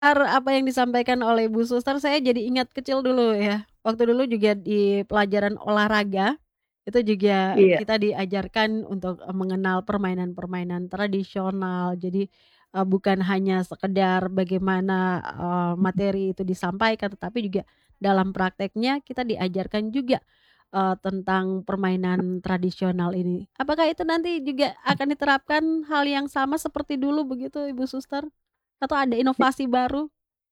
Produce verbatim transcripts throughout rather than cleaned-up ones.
Apa yang disampaikan oleh Ibu Suster, saya jadi ingat kecil dulu ya. Waktu dulu juga di pelajaran olahraga, itu juga Iya. kita diajarkan untuk, eee, mengenal permainan-permainan tradisional. Jadi, eee, bukan hanya sekedar bagaimana, eee, materi itu disampaikan, tetapi juga dalam prakteknya kita diajarkan juga, eee, tentang permainan tradisional ini. Apakah itu nanti juga akan diterapkan hal yang sama seperti dulu begitu Ibu Suster? Atau ada inovasi baru?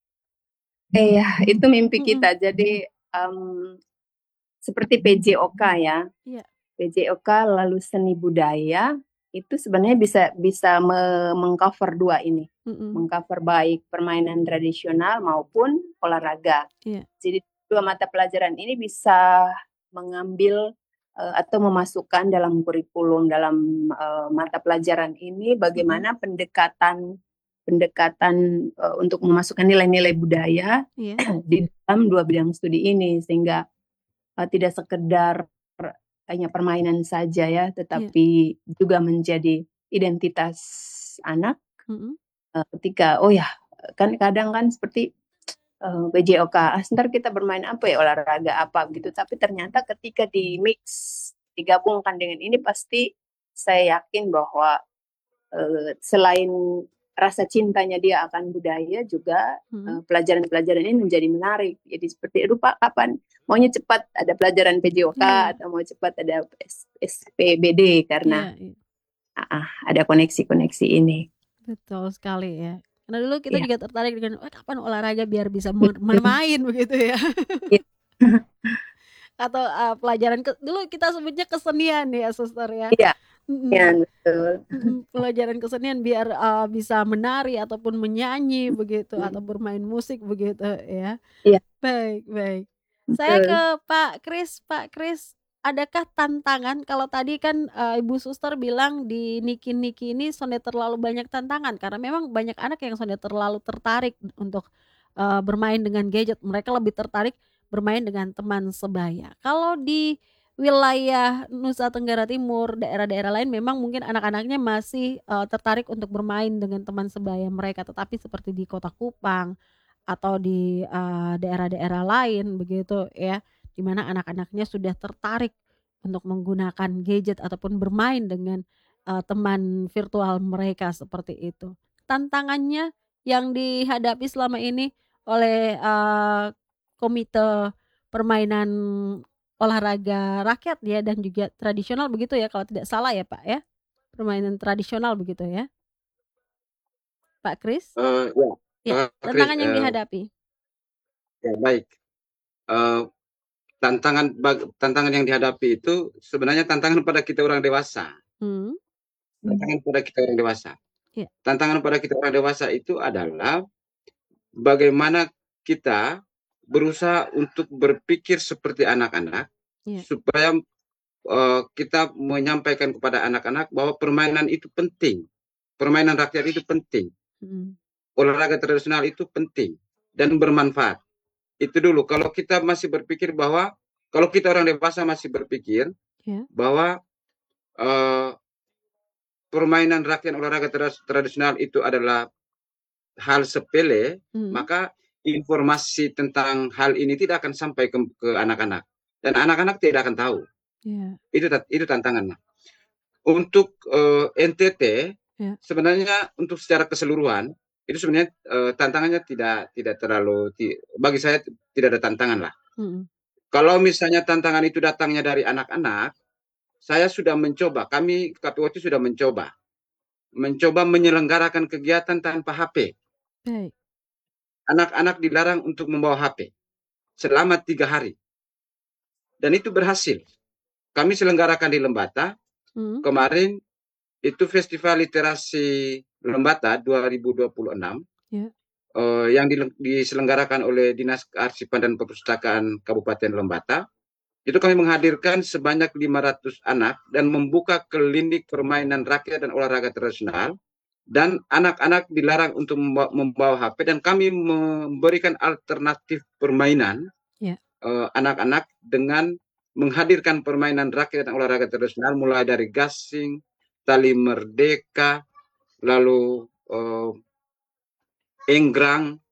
Iya, itu mimpi Mhm. kita. Jadi, mmm, seperti PJOK ya, Iya. PJOK lalu seni budaya, itu sebenarnya bisa bisa me meng-cover dua ini, Mhm. meng-cover baik permainan tradisional maupun olahraga. Iya. Jadi dua mata pelajaran ini bisa mengambil, eee, atau memasukkan dalam kurikulum, dalam, eee, mata pelajaran ini Mhm. bagaimana pendekatan pendekatan, eee, untuk memasukkan nilai-nilai budaya Iya. di dalam dua bidang studi ini. Sehingga, eee, tidak sekedar per hanya permainan saja ya, Iya. tetapi juga menjadi identitas anak, Mhm. eee, ketika, oh ya, kan kadang kan seperti, eee, PJOK, ah, sebentar kita bermain apa ya, olahraga apa gitu, tapi ternyata ketika di-mix, digabungkan dengan ini pasti saya yakin bahwa, eee, selain rasa cintanya dia akan budaya juga, Mhm. eee, pelajaran-pelajaran ini menjadi menarik. Jadi seperti, "Aduh Pak, kapan maunya cepat ada pelajaran PJOK Iya. atau mau cepat ada S SPBD," karena Iya iya. heeh, ada koneksi-koneksi ini. Betul sekali ya. Karena dulu kita Iya. juga tertarik dengan, "Eh, kapan olahraga biar bisa mer bermain?" Begitu ya. Iya. Atau, eee, pelajaran ke dulu kita sebutnya kesenian ya Suster ya. Iya, iya Mhm. betul. Mhm, pelajaran kesenian biar, eee, bisa menari ataupun menyanyi begitu, atau Mhm. bermain musik begitu ya. Iya. Baik baik. Saya Betul. ke Pak Kris. Pak Kris, adakah tantangan kalau tadi kan, eee, Ibu Suster bilang di Niki-Niki ini sudah terlalu banyak tantangan, karena memang banyak anak yang sudah terlalu tertarik untuk, eee, bermain dengan gadget, mereka lebih tertarik bermain dengan teman sebaya. Kalau di wilayah Nusa Tenggara Timur, daerah-daerah lain memang mungkin anak-anaknya masih, eee, tertarik untuk bermain dengan teman sebaya mereka, tetapi seperti di Kota Kupang atau di, eee, daerah-daerah lain begitu ya, di mana anak-anaknya sudah tertarik untuk menggunakan gadget ataupun bermain dengan, eee, teman virtual mereka seperti itu. Tantangannya yang dihadapi selama ini oleh, eee, Komite Permainan Olahraga Rakyat ya dan juga tradisional begitu ya kalau tidak salah ya Pak ya? Permainan tradisional begitu ya? Pak Kris? Eee, ya, Ya, eee, Kris, tantangan yang eee dihadapi. Ya baik, eee, tantangan bag tantangan yang dihadapi itu sebenarnya tantangan pada kita orang dewasa. Mmm. Tantangan pada kita orang dewasa. Iya. Tantangan pada kita orang dewasa itu adalah, bagaimana kita berusaha untuk berpikir seperti anak-anak, Iya. supaya, eee, kita menyampaikan kepada anak-anak bahwa permainan itu penting, permainan rakyat itu penting. Mhm. Olahraga tradisional itu penting dan bermanfaat. Itu dulu, kalau kita masih berpikir bahwa kalau kita orang dewasa masih berpikir Iya. bahwa, eee permainan rakyat olahraga teras tradisional itu adalah hal sepele, Mhm. maka informasi tentang hal ini tidak akan sampai kem ke anak-anak, dan anak-anak tidak akan tahu. Iya. Itu tat itu tantangannya. Untuk, eee, N-T-T Iya. sebenarnya untuk secara keseluruhan, itu sebenarnya, eee, tantangannya tidak tidak terlalu ti bagi saya tidak ada tantanganlah. Mhm. Kalau misalnya tantangan itu datangnya dari anak-anak, saya sudah mencoba, kami K P O T sudah mencoba, mencoba menyelenggarakan kegiatan tanpa H-P. Baik. Anak-anak dilarang untuk membawa H-P, selama tiga hari. Dan itu berhasil. Kami selenggarakan di Lembata, Mhm. kemarin itu Festival Literasi Lembata dua ribu dua puluh enam, Iya. eee, yang dileng diselenggarakan oleh Dinas Kearsipan dan Perpustakaan Kabupaten Lembata, itu kami menghadirkan sebanyak lima ratus anak dan membuka klinik permainan rakyat dan olahraga tradisional, dan anak-anak dilarang untuk memba membawa H-P dan kami memberikan alternatif permainan, Iya. eee, anak-anak dengan menghadirkan permainan rakyat dan olahraga tradisional mulai dari gasing, tali merdeka, lalu, eee, enggrang